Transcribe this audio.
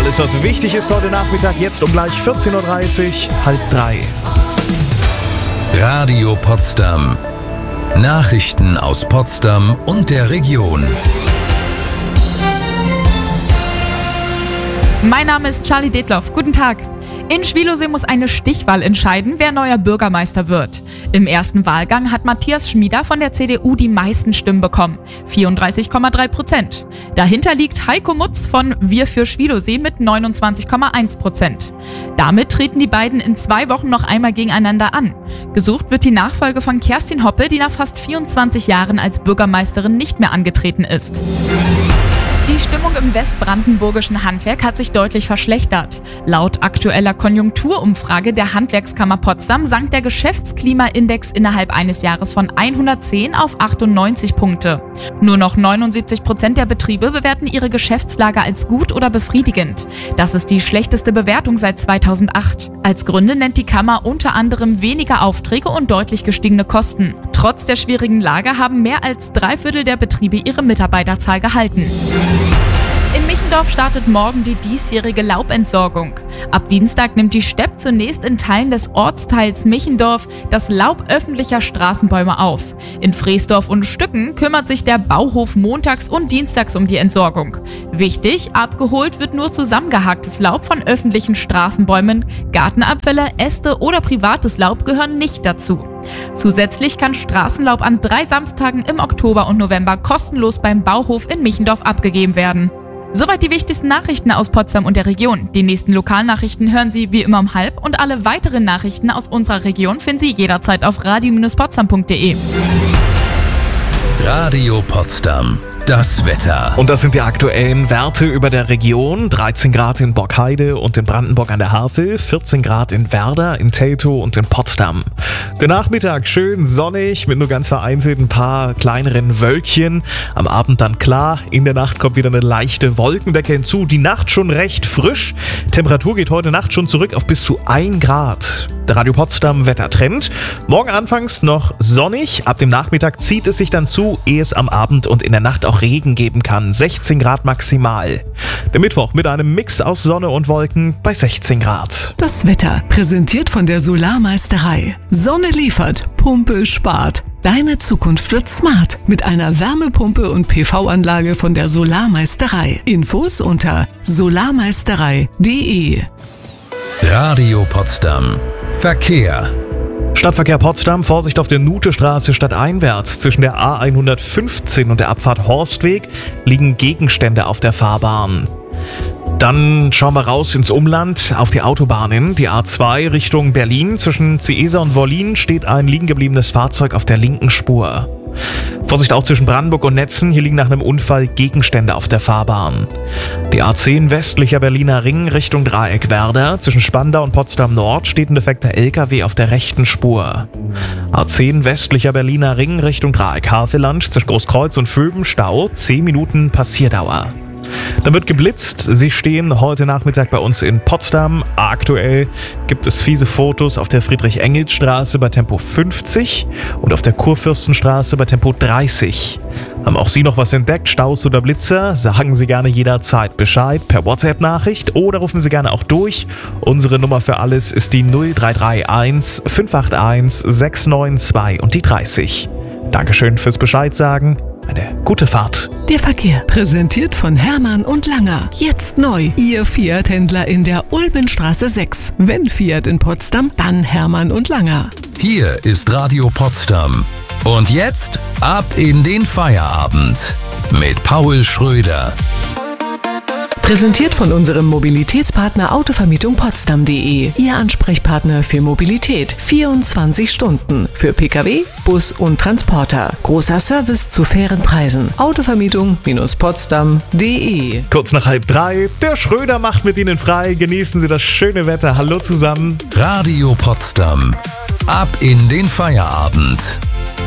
Alles, was wichtig ist heute Nachmittag, jetzt um gleich 14.30 Uhr, 2:30. Radio Potsdam. Nachrichten aus Potsdam und der Region. Mein Name ist Charlie Detloff. Guten Tag. In Schwielowsee muss eine Stichwahl entscheiden, wer neuer Bürgermeister wird. Im ersten Wahlgang hat Matthias Schmieder von der CDU die meisten Stimmen bekommen, 34,3%. Dahinter liegt Heiko Mutz von Wir für Schwielowsee mit 29,1%. Damit treten die beiden in 2 Wochen noch einmal gegeneinander an. Gesucht wird die Nachfolge von Kerstin Hoppe, die nach fast 24 Jahren als Bürgermeisterin nicht mehr angetreten ist. Die Stimmung im westbrandenburgischen Handwerk hat sich deutlich verschlechtert. Laut aktueller Konjunkturumfrage der Handwerkskammer Potsdam sank der Geschäftsklimaindex innerhalb eines Jahres von 110 auf 98 Punkte. Nur noch 79% der Betriebe bewerten ihre Geschäftslage als gut oder befriedigend. Das ist die schlechteste Bewertung seit 2008. Als Gründe nennt die Kammer unter anderem weniger Aufträge und deutlich gestiegene Kosten. Trotz der schwierigen Lage haben mehr als 3/4 der Betriebe ihre Mitarbeiterzahl gehalten. In Michendorf startet morgen die diesjährige Laubentsorgung. Ab Dienstag nimmt die Stepp zunächst in Teilen des Ortsteils Michendorf das Laub öffentlicher Straßenbäume auf. In Freesdorf und Stücken kümmert sich der Bauhof montags und dienstags um die Entsorgung. Wichtig, abgeholt wird nur zusammengehacktes Laub von öffentlichen Straßenbäumen. Gartenabfälle, Äste oder privates Laub gehören nicht dazu. Zusätzlich kann Straßenlaub an 3 Samstagen im Oktober und November kostenlos beim Bauhof in Michendorf abgegeben werden. Soweit die wichtigsten Nachrichten aus Potsdam und der Region. Die nächsten Lokalnachrichten hören Sie wie immer um 12:30 und alle weiteren Nachrichten aus unserer Region finden Sie jederzeit auf radio-potsdam.de. Radio Potsdam. Das Wetter. Und das sind die aktuellen Werte über der Region. 13 Grad in Borkheide und in Brandenburg an der Havel, 14 Grad in Werder, in Teltow und in Potsdam. Der Nachmittag schön sonnig mit nur ganz vereinzelt ein paar kleineren Wölkchen. Am Abend dann klar. In der Nacht kommt wieder eine leichte Wolkendecke hinzu. Die Nacht schon recht frisch. Temperatur geht heute Nacht schon zurück auf bis zu 1 Grad. Der Radio Potsdam Wettertrend. Morgen anfangs noch sonnig. Ab dem Nachmittag zieht es sich dann zu, ehe es am Abend und in der Nacht auch Regen geben kann. 16 Grad maximal. Der Mittwoch mit einem Mix aus Sonne und Wolken bei 16 Grad. Das Wetter präsentiert von der Solarmeisterei. Sonne liefert, Pumpe spart. Deine Zukunft wird smart mit einer Wärmepumpe und PV-Anlage von der Solarmeisterei. Infos unter solarmeisterei.de. Radio Potsdam. Verkehr. Stadtverkehr Potsdam, Vorsicht auf der Nuthestraße stadteinwärts. Zwischen der A115 und der Abfahrt Horstweg liegen Gegenstände auf der Fahrbahn. Dann schauen wir raus ins Umland auf die Autobahnen. Die A2 Richtung Berlin. Zwischen Ciesa und Wollin steht ein liegengebliebenes Fahrzeug auf der linken Spur. Vorsicht auch zwischen Brandenburg und Netzen. Hier liegen nach einem Unfall Gegenstände auf der Fahrbahn. Die A10 westlicher Berliner Ring Richtung Dreieck Werder. Zwischen Spandau und Potsdam Nord steht ein defekter LKW auf der rechten Spur. A10 westlicher Berliner Ring Richtung Dreieck Havelland. Zwischen Großkreuz und Vöben Stau. 10 Minuten Passierdauer. Dann wird geblitzt. Sie stehen heute Nachmittag bei uns in Potsdam. Aktuell gibt es fiese Fotos auf der Friedrich-Engels-Straße bei Tempo 50 und auf der Kurfürstenstraße bei Tempo 30. Haben auch Sie noch was entdeckt, Staus oder Blitzer? Sagen Sie gerne jederzeit Bescheid per WhatsApp-Nachricht oder rufen Sie gerne auch durch. Unsere Nummer für alles ist die 0331 581 692 und die 30. Dankeschön fürs Bescheid sagen. Eine gute Fahrt. Der Verkehr präsentiert von Hermann und Langer. Jetzt neu. Ihr Fiat-Händler in der Ulbenstraße 6. Wenn Fiat in Potsdam, dann Hermann und Langer. Hier ist Radio Potsdam. Und jetzt ab in den Feierabend mit Paul Schröder. Präsentiert von unserem Mobilitätspartner Autovermietung Potsdam.de. Ihr Ansprechpartner für Mobilität. 24 Stunden. Für Pkw, Bus und Transporter. Großer Service zu fairen Preisen. Autovermietung-potsdam.de. Kurz nach 2:30. Der Schröder macht mit Ihnen frei. Genießen Sie das schöne Wetter. Hallo zusammen. Radio Potsdam. Ab in den Feierabend.